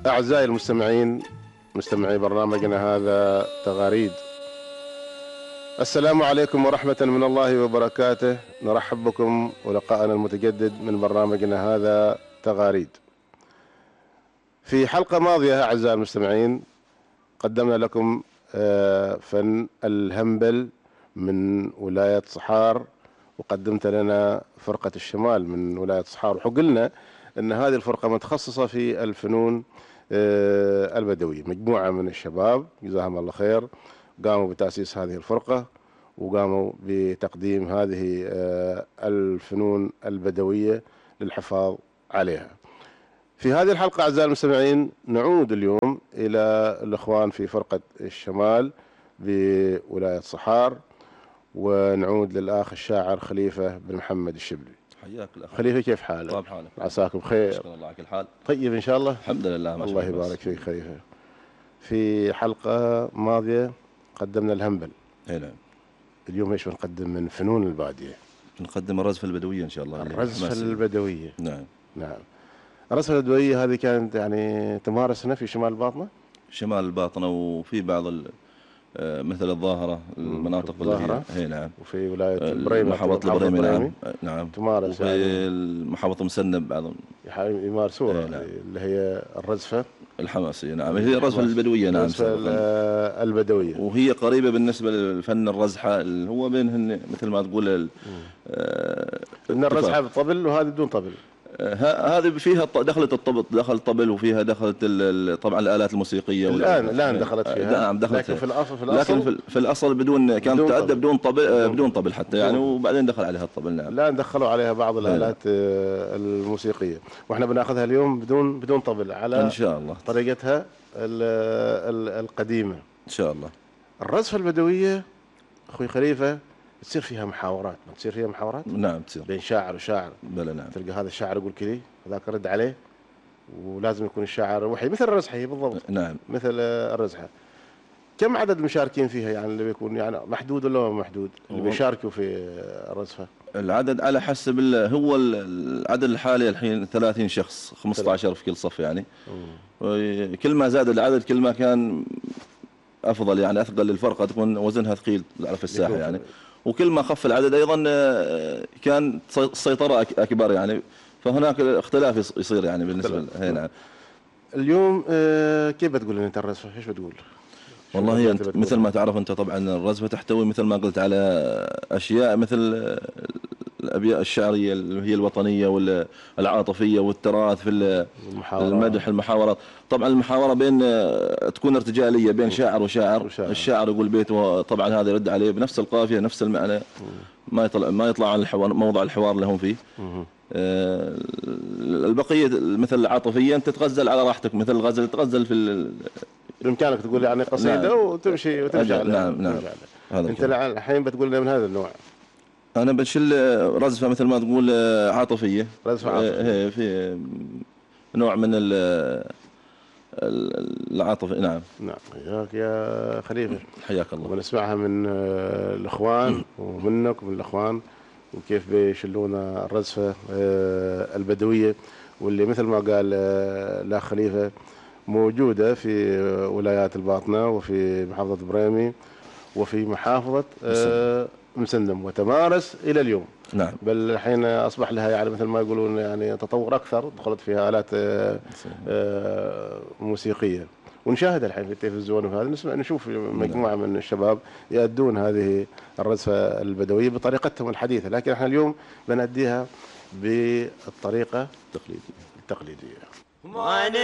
أعزائي المستمعين، مستمعي برنامجنا هذا تغاريد، السلام عليكم ورحمة من الله وبركاته. نرحب بكم ولقاءنا المتجدد من برنامجنا هذا تغاريد. في حلقة ماضية أعزائي المستمعين قدمنا لكم فن الهمبل من ولاية صحار، وقدمت لنا فرقة الشمال من ولاية صحار، وقلنا أن هذه الفرقة متخصصة في الفنون البدوية. مجموعة من الشباب جزاهم الله خير قاموا بتأسيس هذه الفرقة، وقاموا بتقديم هذه الفنون البدوية للحفاظ عليها. في هذه الحلقة أعزائي المستمعين نعود اليوم إلى الإخوان في فرقة الشمال بولاية صحار، ونعود للأخ الشاعر خليفة بن محمد الشبلي. حياك الأخ خليفة، كيف حالك؟ طيب حالك؟ عساكم بخير؟ شكرا الله على كل حال. طيب إن شاء الله. الحمد لله. الله يبارك فيك خليفة. في حلقة ماضية قدمنا الهمبل. اي نعم. اليوم ايش بنقدم من فنون البادية؟ بنقدم الرزفة البدوية إن شاء الله. الرزفة البدوية. نعم. نعم. الرزفة البدوية هذه كانت يعني تمارس هنا في شمال الباطنة؟ شمال الباطنة، وفي بعض مثل الظاهرة، المناطق اللي هي نعم. وفي ولاية البريمة، محافظة البريمة. نعم. نعم. تمارس وفي محافظة مسنب بعضهم يمارسوها. نعم. اللي هي الرزفة الحماسية. نعم. هي الرزفة البدوية. نعم. الرزفة البدوية، وهي قريبة بالنسبة للفن الرزحة اللي هو بينهن مثل ما تقول ان الرزحة بطبل وهذه بدون طبل. هذه فيها دخلت الطبل، دخل الطبل، وفيها دخلت طبعا الآلات الموسيقية. الآن دخلت فيها. نعم دخلت. لكن في الأصل بدون، كانت تؤدى بدون طبل، بدون طبل حتى يعني، وبعدين دخل عليها الطبل. نعم. الآن دخلوا عليها بعض الآلات الموسيقية، واحنا بناخذها اليوم بدون طبل على إن شاء الله طريقتها القديمة إن شاء الله. الرزفة البدوية أخوي خليفة تصير فيها محاورات، ما تصير فيها محاورات؟ نعم تصير بين شاعر وشاعر. بلى. نعم. تلقى هذا الشاعر يقول كذي وذاك يرد عليه، ولازم يكون الشاعر وحي مثل الرزحة. هي بالضبط. نعم. مثل الرزحة. كم عدد المشاركين فيها يعني اللي بيكون يعني محدود ولا ما محدود اللي بيشاركوا في الرزفة؟ العدد على حسب هو العدد الحالي الحين 30 شخص، 15 في كل صف يعني. كل ما زاد العدد كل ما كان أفضل يعني، أثقل للفرقة، تكون وزنها ثقيل في الساحة يعني. وكل ما خف العدد أيضا كان السيطرة أكبر يعني، فهناك اختلاف يصير يعني بالنسبة هنا. اليوم كيف بتقول أنت الرزفة؟ إيش بتقول؟ والله أنت مثل ما تعرف أنت طبعا الرزفة تحتوي مثل ما قلت على أشياء مثل الأبيات الشعرية اللي هي الوطنية والعاطفية والتراث في المدح، المحاورات. طبعا المحاورة بين تكون ارتجالية بين شاعر وشاعر. الشاعر يقول بيت وطبعا هذا يرد عليه بنفس القافية نفس المعنى، ما يطلع عن الحوار، موضع الحوار اللي هم فيه. البقية مثل العاطفية أنت تغزل على راحتك، مثل الغزل تغزل في بإمكانك تقول يعني قصيدة. نعم. وتمشي عليها. نعم. نعم. أنت الحين بتقول لنا من هذا النوع. أنا بشيل رزفة مثل ما تقول عاطفية. رزفة عاطفية. في نوع من العاطفة. نعم. نعم. حياك يا خليفة. حياك الله. ونسمعها من الإخوان ومنك ومن الإخوان، وكيف بيشلون الرزفة البدوية، واللي مثل ما قال الأخ خليفة موجودة في ولايات الباطنة وفي محافظة بريمي وفي محافظة مسندم، وتمارس إلى اليوم. نعم. بل الحين أصبح لها يعني مثل ما يقولون يعني تطور أكثر، دخلت فيها آلات موسيقية، ونشاهد الحين في التلفزيون وهذا نشوف مجموعة من الشباب يؤدون هذه الرزفة البدوية بطريقتهم الحديثة، لكن احنا اليوم بنأديها بالطريقة التقليدية.